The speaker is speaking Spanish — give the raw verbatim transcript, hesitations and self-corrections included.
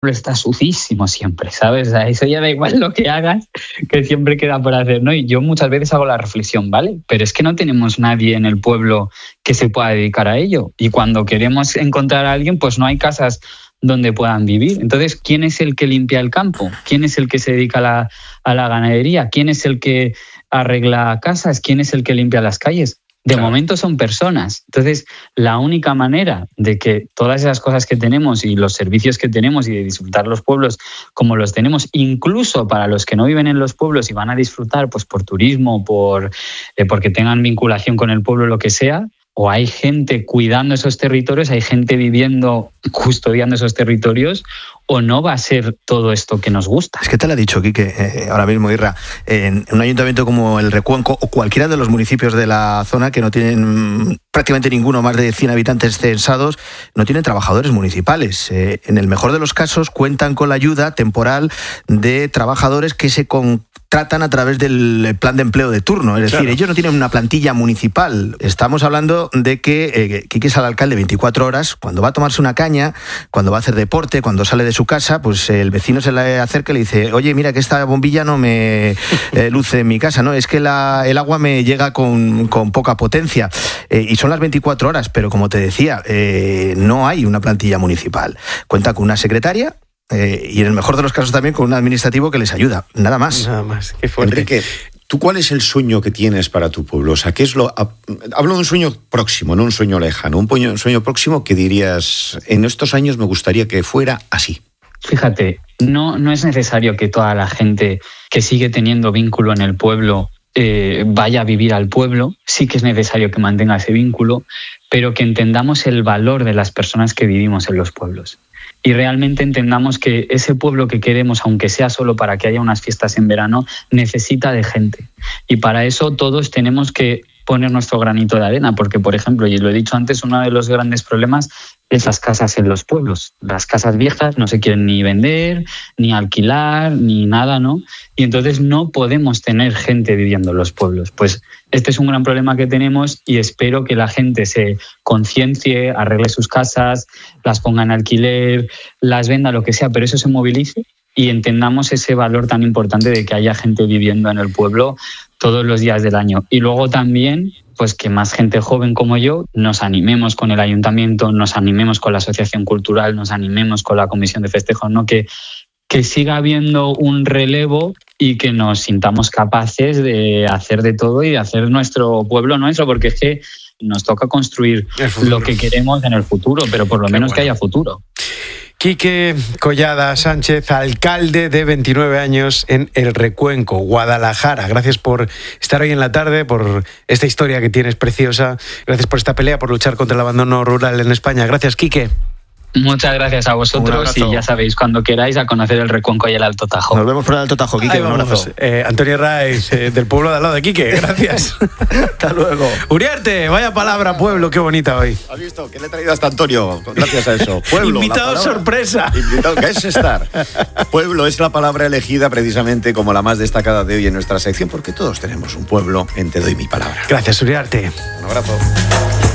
está sucísimo siempre, ¿sabes? O sea, eso ya da igual lo que hagas, que siempre queda por hacer, ¿no? Y yo muchas veces hago la reflexión, ¿vale? Pero es que no tenemos nadie en el pueblo que se pueda dedicar a ello. Y cuando queremos encontrar a alguien, pues no hay casas donde puedan vivir. Entonces, ¿quién es el que limpia el campo? ¿Quién es el que se dedica a la, a la ganadería? ¿Quién es el que arregla casas? ¿Quién es el que limpia las calles? De claro. momento son personas. Entonces, la única manera de que todas esas cosas que tenemos y los servicios que tenemos y de disfrutar los pueblos como los tenemos, incluso para los que no viven en los pueblos y van a disfrutar pues por turismo, por eh, porque tengan vinculación con el pueblo, lo que sea, o hay gente cuidando esos territorios, hay gente viviendo, custodiando esos territorios, o no va a ser todo esto que nos gusta. Es que te lo ha dicho, Quique, eh, ahora mismo, Irra, en un ayuntamiento como el Recuenco o cualquiera de los municipios de la zona que no tienen prácticamente ninguno más de cien habitantes censados, no tienen trabajadores municipales. Eh, en el mejor de los casos cuentan con la ayuda temporal de trabajadores que se contratan a través del plan de empleo de turno. Es decir, claro. ellos no tienen una plantilla municipal. Estamos hablando de que eh, Quique es el alcalde veinticuatro horas, cuando va a tomarse una caña, cuando va a hacer deporte, cuando sale de su casa, pues el vecino se le acerca y le dice, oye, mira que esta bombilla no me eh, luce en mi casa, ¿no? Es que la, el agua me llega con, con poca potencia. Eh, y son las veinticuatro horas, pero como te decía, eh, no hay una plantilla municipal. Cuenta con una secretaria, eh, y en el mejor de los casos también con un administrativo que les ayuda. Nada más. Nada más. Qué fuerte. Enrique, ¿tú cuál es el sueño que tienes para tu pueblo? O sea, ¿qué es lo? Hablo de un sueño próximo, no un sueño lejano. Un, un sueño próximo que dirías, en estos años me gustaría que fuera así. Fíjate, no, no es necesario que toda la gente que sigue teniendo vínculo en el pueblo eh, vaya a vivir al pueblo. Sí que es necesario que mantenga ese vínculo, pero que entendamos el valor de las personas que vivimos en los pueblos. Y realmente entendamos que ese pueblo que queremos, aunque sea solo para que haya unas fiestas en verano, necesita de gente. Y para eso todos tenemos que poner nuestro granito de arena, porque, por ejemplo, y lo he dicho antes, uno de los grandes problemas es las casas en los pueblos. Las casas viejas no se quieren ni vender, ni alquilar, ni nada, ¿no? Y entonces no podemos tener gente viviendo en los pueblos. Pues este es un gran problema que tenemos y espero que la gente se conciencie, arregle sus casas, las ponga en alquiler, las venda, lo que sea, pero eso se movilice y entendamos ese valor tan importante de que haya gente viviendo en el pueblo todos los días del año. Y luego también, pues que más gente joven como yo nos animemos con el ayuntamiento, nos animemos con la asociación cultural, nos animemos con la comisión de festejos, ¿no? Que, que siga habiendo un relevo y que nos sintamos capaces de hacer de todo y de hacer nuestro pueblo nuestro, porque es que nos toca construir lo que queremos en el futuro, pero por lo Qué menos bueno. que haya futuro. Quique Collada Sánchez, alcalde de veintinueve años en El Recuenco, Guadalajara. Gracias por estar hoy en la tarde, por esta historia que tienes preciosa. Gracias por esta pelea, por luchar contra el abandono rural en España. Gracias, Quique. Muchas gracias a vosotros y ya sabéis, cuando queráis, a conocer el Recuenco y el Alto Tajo. Nos vemos por el Alto Tajo, Quique. Un abrazo. Eh, Antonio Raiz, eh, del pueblo de al lado de Quique, gracias. Hasta luego. Uriarte, vaya palabra, pueblo, qué bonita hoy. ¿Has visto? ¿Qué le he traído hasta Antonio? Gracias a eso. Pueblo. Invitado sorpresa. Invitado, ¿qué es estar? Pueblo es la palabra elegida precisamente como la más destacada de hoy en nuestra sección, porque todos tenemos un pueblo en Te doy mi palabra. Gracias, Uriarte. Un abrazo.